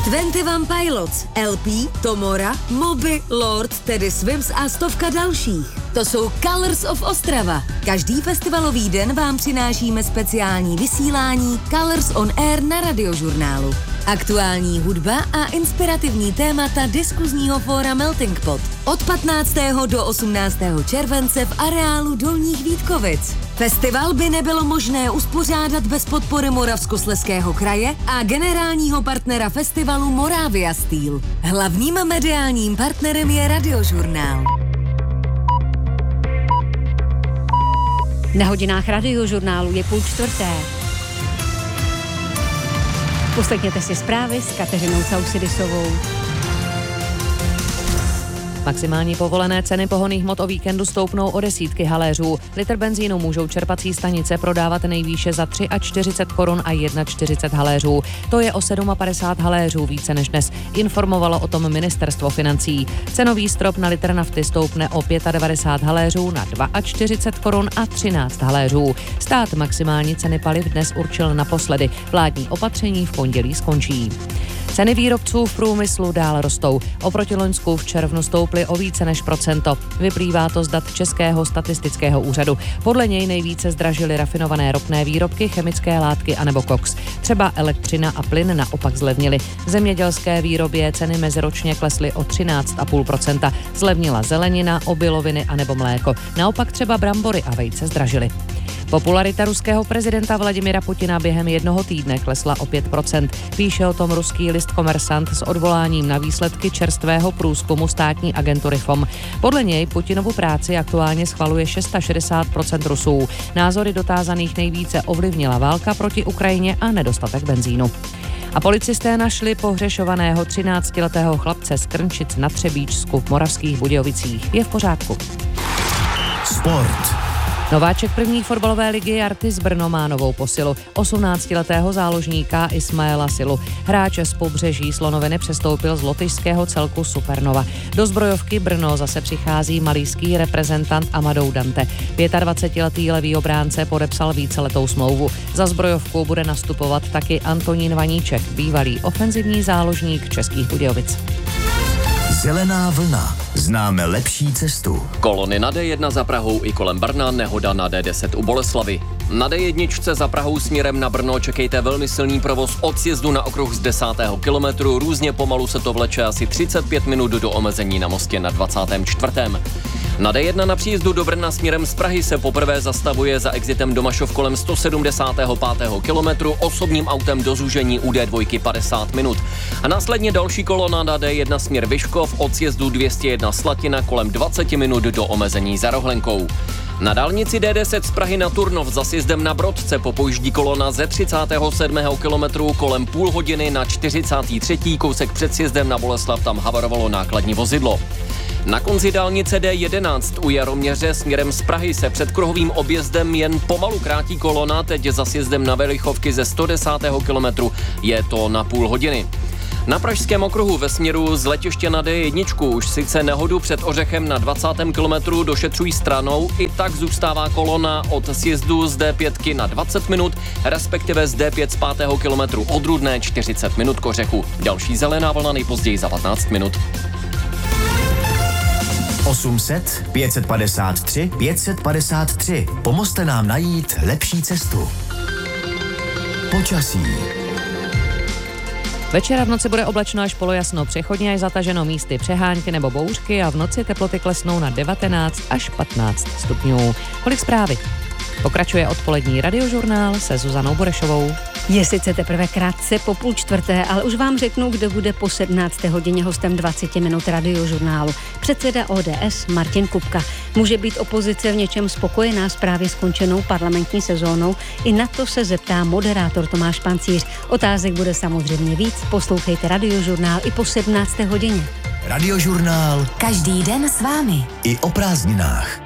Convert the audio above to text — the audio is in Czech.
21 Pilots, LP, Tomora, Moby, Lord, Teddy Swims a stovka dalších. To jsou Colors of Ostrava. Každý festivalový den vám přinášíme speciální vysílání Colors on Air na Radiožurnálu. Aktuální hudba a inspirativní témata diskuzního fóra Melting Pot. Od 15. do 18. července v areálu Dolních Vítkovic. Festival by nebylo možné uspořádat bez podpory Moravskoslezského kraje a generálního partnera festivalu Moravia Steel. Hlavním mediálním partnerem je Radiožurnál. Na hodinách Radiožurnálu je 3:30. Poslechněte si zprávy s Kateřinou Sausidisovou. Maximální povolené ceny pohonných hmot o víkendu stoupnou o desítky haléřů. Litr benzínu můžou čerpací stanice prodávat nejvýše za 43 korun a 41 haléřů. To je o 57 haléřů více než dnes. Informovalo o tom ministerstvo financí. Cenový strop na litr nafty stoupne o 95 haléřů na 42 korun a 13 haléřů. Stát maximální ceny paliv dnes určil naposledy. Vládní opatření v pondělí skončí. Ceny výrobců v průmyslu dál rostou. Oproti loňsku v červnu stouply o více než procento. Vyplývá to z dat Českého statistického úřadu. Podle něj nejvíce zdražily rafinované ropné výrobky, chemické látky anebo koks. Třeba elektřina a plyn naopak zlevnily. V zemědělské výrobě ceny meziročně klesly o 13,5%. Zlevnila zelenina, obiloviny anebo mléko. Naopak třeba brambory a vejce zdražily. Popularita ruského prezidenta Vladimira Putina během jednoho týdne klesla o 5%. Píše o tom ruský list Komersant s odvoláním na výsledky čerstvého průzkumu státní agentury FOM. Podle něj Putinovu práci aktuálně schvaluje 660% Rusů. Názory dotázaných nejvíce ovlivnila válka proti Ukrajině a nedostatek benzínu. A policisté našli pohřešovaného 13letého chlapce z Krnčic na Třebíčsku v Moravských Budějovicích. Je v pořádku. Sport. Nováček první fotbalové ligy Artis Brno má novou posilu. 18letého záložníka Ismaela Silu. Hráč z Pobřeží Slonoviny přestoupil z lotyšského celku Supernova. Do zbrojovky Brno zase přichází malijský reprezentant Amadou Dante. 25letý levý obránce podepsal víceletou smlouvu. Za zbrojovku bude nastupovat taky Antonín Vaníček, bývalý ofenzivní záložník Českých Budějovic. Zelená vlna. Známe lepší cestu. Kolony na D1 za Prahou i kolem Brna, nehoda na D10 u Boleslavy. Na D1 za Prahou směrem na Brno čekejte velmi silný provoz od sjezdu na okruh z 10. kilometru. Různě pomalu se to vleče asi 35 minut do omezení na mostě na 24. Na D1 na příjezdu do Brna směrem z Prahy se poprvé zastavuje za exitem Domašov kolem 175. kilometru, osobním autem do zúžení u D2 50 minut. A následně další kolona na D1 směr Vyškov od sjezdu 201 Slatina kolem 20 minut do omezení za Rohlenkou. Na dálnici D10 z Prahy na Turnov za sjezdem na Brodce popojíždí kolona ze 37. kilometru kolem půl hodiny na 43. kousek před sjezdem na Boleslav, tam havarovalo nákladní vozidlo. Na konci dálnice D11 u Jaroměře směrem z Prahy se před kruhovým objezdem jen pomalu krátí kolona, teď za sjezdem na Velichovky ze 110. kilometru je to na půl hodiny. Na pražském okruhu ve směru z letiště na D1 už sice nehodu před Ořechem na 20. kilometru došetřují stranou, i tak zůstává kolona od sjezdu z D5 na 20 minut, respektive z D5 z 5. kilometru od Rudné 40 minut k Ořechu. Další zelená vlna nejpozději za 15 minut. 800 553 553. Pomozte nám najít lepší cestu. Počasí. Večer a v noci bude oblačno až polojasno, přechodně až zataženo místy přehánky nebo bouřky a v noci teploty klesnou na 19 až 15 stupňů. Kolik zprávy? Pokračuje odpolední Radiožurnál se Zuzanou Burešovou. Je sice teprve krátce po 3:30, ale už vám řeknu, kdo bude po 17. hodině hostem 20 minut Radiožurnálu. Předseda ODS Martin Kupka. Může být opozice v něčem spokojená s právě skončenou parlamentní sezónou? I na to se zeptá moderátor Tomáš Pancíř. Otázek bude samozřejmě víc. Poslouchejte Radiožurnál i po 17. hodině. Radiožurnál. Každý den s vámi. I o prázdninách.